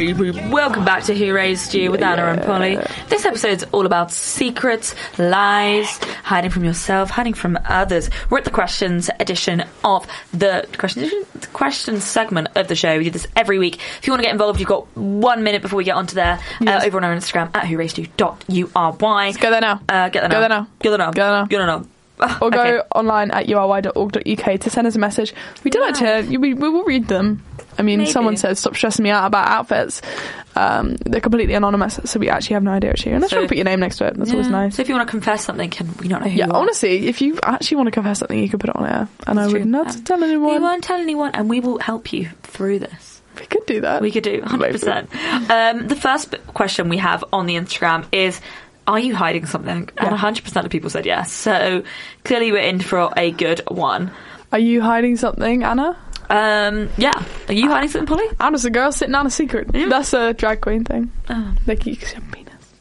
Welcome back to Who Raised You with Anna and Polly. This episode's all about secrets, lies, hiding from yourself, hiding from others. We're at the questions edition of the questions segment of the show. We do this every week. If you want to get involved, you've got 1 minute before we get onto there. Over on our Instagram at whoraisedyou.ury. Let's go there now. Get there now. Go there now. Go there now. Go there now. Go there now. Or go online at ury.org.uk to send us a message. We do like to, we will read them. I mean, someone says, stop stressing me out about outfits. They're completely anonymous, so we actually have no idea actually. Unless you want to put your name next to it, that's always nice. So if you want to confess something, we don't know who you are. Honestly, if you actually want to confess something, you can put it on air. And I would not tell anyone. We won't tell anyone, and we will help you through this. We could do that. We could do, 100%. The first question we have on the Instagram is, are you hiding something? And 100% of people said yes. So clearly we're in for a good one. Are you hiding something, Anna? Yeah. Are you hiding something, Polly? Anna's a girl sitting on a secret. Yeah. That's a drag queen thing. Oh. Like you can penis.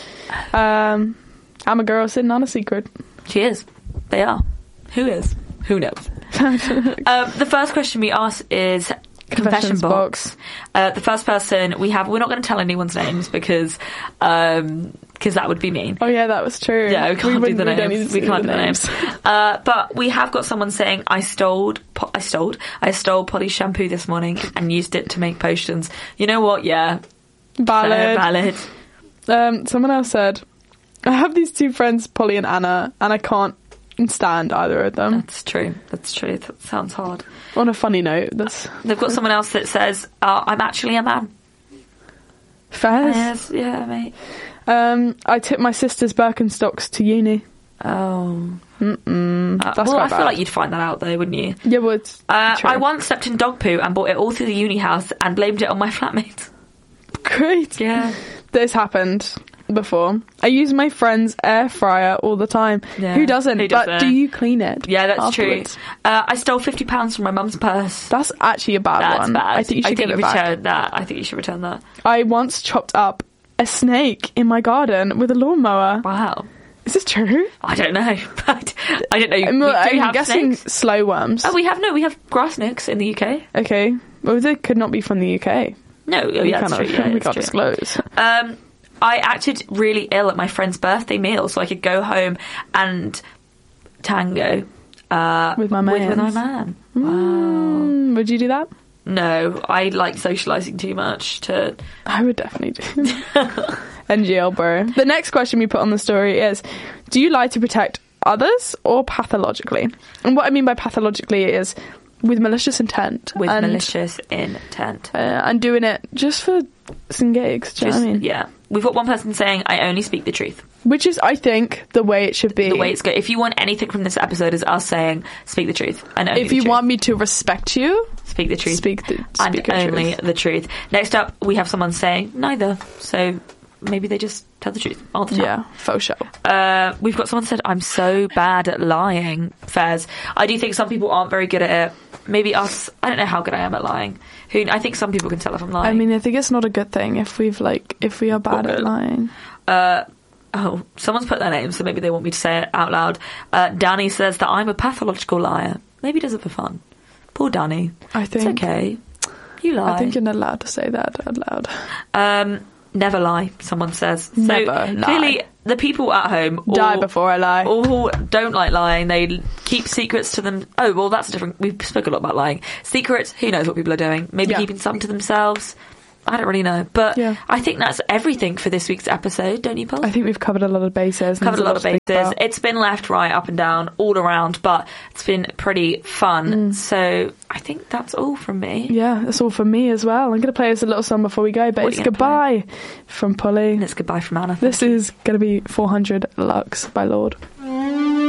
I'm a girl sitting on a secret. She is. They are. Who is? Who knows? The first question we ask is confession box. The first person we're not going to tell anyone's names because that would be mean. Oh yeah, that was true. Yeah, we can't do the names. We can't do the names. But we have got someone saying, I stole Polly's shampoo this morning and used it to make potions. You know what? Yeah. Valid. Someone else said, I have these two friends, Polly and Anna, and I can't stand either of them. That's true. That sounds hard. On a funny note, they've got someone else that says, I'm actually a man. Fairs? Yes, yeah, mate. I took my sister's Birkenstocks to uni. Oh. That's quite I bad. feel like you'd find that out though, wouldn't you? Yeah, would. I once stepped in dog poo and brought it all through the uni house and blamed it on my flatmate. Great. Yeah. This happened before. I use my friend's air fryer all the time. Yeah. Who doesn't? But do you clean it? Yeah, that's afterwards? true. I stole £50 from my mum's purse. That's actually a bad one. Bad. I think you should give it back. Return that. I think you should return that. I once chopped up a snake in my garden with a lawnmower. Wow. Is this true? I don't know. I don't know. I'm guessing snakes? slow worms. Oh, we have grass snakes in the UK. Okay. Well, they could not be from the UK. No, that's true. Yeah, we can't disclose. I acted really ill at my friend's birthday meal, so I could go home and tango with my man. Wow. Would you do that? No, I like socialising too much to... I would definitely do. NGL, bro. The next question we put on the story is, do you lie to protect others or pathologically? And what I mean by pathologically is with malicious intent. And doing it just for some gigs, do you know what I mean? Yeah. We've got one person saying, I only speak the truth. Which is, I think, the way it should be. The way it's good. If you want anything from this episode is us saying, speak the truth. And only if you want me to respect you, speak the truth. Speak and only the truth. Next up, we have someone saying, neither. So maybe they just tell the truth all the time. Yeah, faux show. We've got someone said, I'm so bad at lying. Fairs. I do think some people aren't very good at it. Maybe us. I don't know how good I am at lying. I think some people can tell if I'm lying. I mean, I think it's not a good thing if we are bad at lying. Someone's put their name, so maybe they want me to say it out loud. Danny says that I'm a pathological liar. Maybe he does it for fun. Poor Danny. I think it's okay. You lie. I think you're not allowed to say that out loud. Never lie, someone says. Never lie. Clearly, the people at home die before I lie. All don't like lying. They keep secrets to them. Oh, well, that's different. We've spoken a lot about lying. Secrets, who knows what people are doing. Maybe keeping some to themselves. I don't really know. But I think that's everything for this week's episode, don't you, Paul? I think we've covered a lot of bases. It's been left, right, up and down, all around, but it's been pretty fun. So I think that's all from me. Yeah, that's all from me as well. I'm going to play us a little song before we go, but it's Goodbye from Polly. And it's Goodbye from Anna. This is going to be 400 Lux by Lorde.